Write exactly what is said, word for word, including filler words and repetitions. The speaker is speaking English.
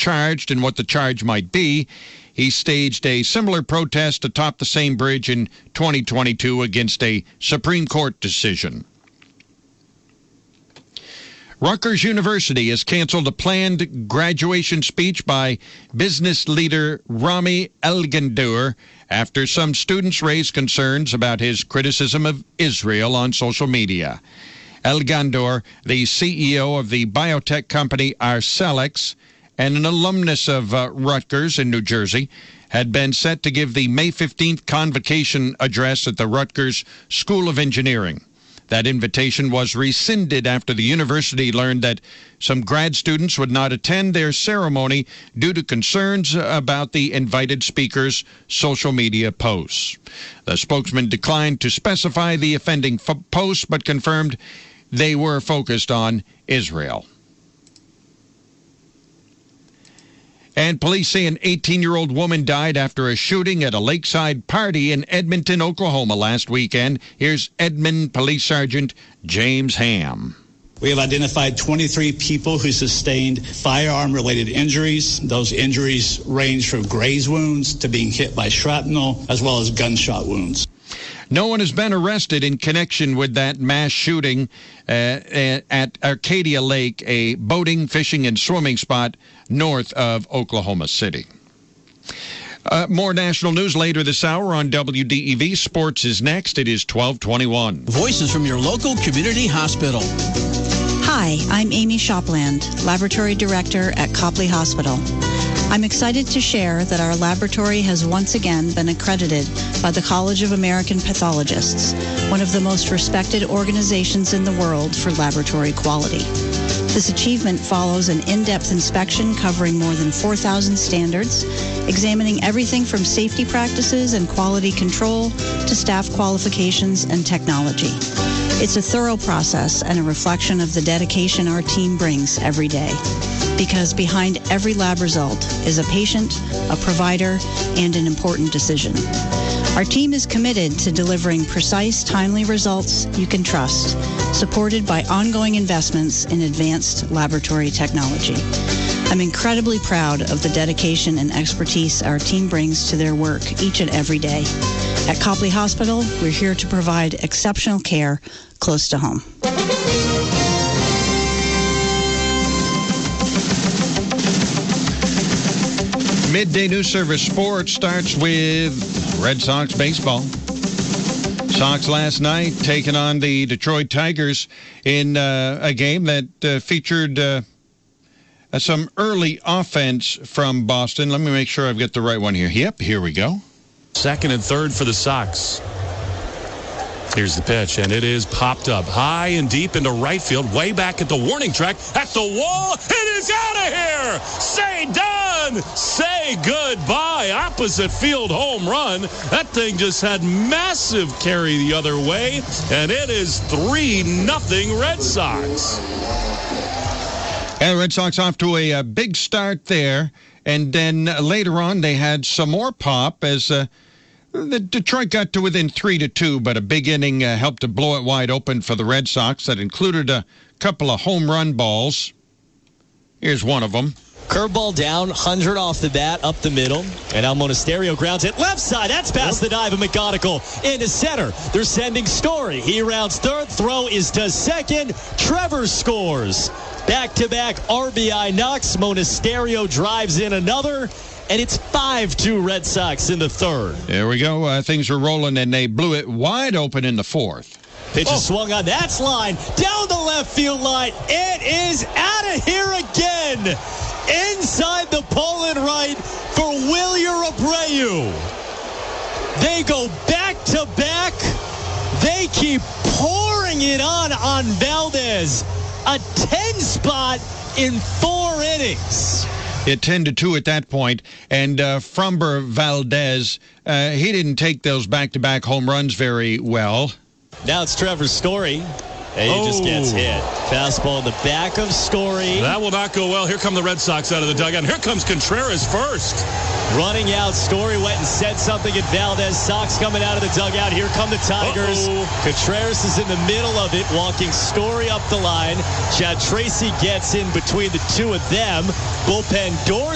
charged and what the charge might be. He staged a similar protest atop the same bridge in twenty twenty-two against a Supreme Court decision. Rutgers University has canceled a planned graduation speech by business leader Rami Elgandour after some students raised concerns about his criticism of Israel on social media. Elgandour, the C E O of the biotech company Arcellx and an alumnus of uh, Rutgers in New Jersey, had been set to give the May fifteenth convocation address at the Rutgers School of Engineering. That invitation was rescinded after the university learned that some grad students would not attend their ceremony due to concerns about the invited speaker's social media posts. The spokesman declined to specify the offending f- posts, but confirmed they were focused on Israel. And police say an eighteen-year-old woman died after a shooting at a lakeside party in Edmonton, Oklahoma last weekend. Here's Edmond Police Sergeant James Ham. We have identified twenty-three people who sustained firearm-related injuries. Those injuries range from graze wounds to being hit by shrapnel, as well as gunshot wounds. No one has been arrested in connection with that mass shooting uh, at Arcadia Lake, a boating, fishing, and swimming spot north of Oklahoma City. Uh, more national news later this hour on W D E V. Sports is next. It is twelve twenty-one. Voices from your local community hospital. Hi, I'm Amy Shopland, Laboratory Director at Copley Hospital. I'm excited to share that our laboratory has once again been accredited by the College of American Pathologists, one of the most respected organizations in the world for laboratory quality. This achievement follows an in-depth inspection covering more than four thousand standards, examining everything from safety practices and quality control to staff qualifications and technology. It's a thorough process and a reflection of the dedication our team brings every day. Because behind every lab result is a patient, a provider, and an important decision. Our team is committed to delivering precise, timely results you can trust, supported by ongoing investments in advanced laboratory technology. I'm incredibly proud of the dedication and expertise our team brings to their work each and every day. At Copley Hospital, we're here to provide exceptional care close to home. Midday News Service Sports starts with Red Sox baseball. Sox last night taking on the Detroit Tigers in uh, a game that uh, featured uh, some early offense from Boston. Let me make sure I've got the right one here. Yep, here we go. Second and third for the Sox. Here's the pitch, and it is popped up high and deep into right field, way back at the warning track, at the wall. It is out of here! Say done! Say goodbye! Opposite field home run. That thing just had massive carry the other way, and it is three nothing Red Sox. And the Red Sox off to a, a big start there, and then later on they had some more pop as uh, the Detroit got to within three to two, but a big inning uh, helped to blow it wide open for the Red Sox. That included a couple of home run balls. Here's one of them. Curveball down, one hundred off the bat, up the middle. And now Monasterio grounds it left side. That's past the dive of McGonigal into center. They're sending Story. He rounds third. Throw is to second. Trevor scores. Back-to-back R B I knocks. Monasterio drives in another. And it's five two Red Sox in the third. There we go. Uh, things are rolling, and they blew it wide open in the fourth. Pitch oh. is swung on. That's line. Down the left field line. It is out of here again. Inside the pole and right for Wilyer Abreu. They go back to back. They keep pouring it on on Valdez. A ten spot in four innings. It ten to two at that point, and uh, Framber Valdez, uh, he didn't take those back-to-back home runs very well. Now it's Trevor Story. And he oh. just gets hit. Fastball in the back of Story. That will not go well. Here come the Red Sox out of the dugout. And here comes Contreras first. Running out, Story went and said something at Valdez. Sox coming out of the dugout. Here come the Tigers. Uh-oh. Contreras is in the middle of it, walking Story up the line. Chad Tracy gets in between the two of them. Bullpen doors.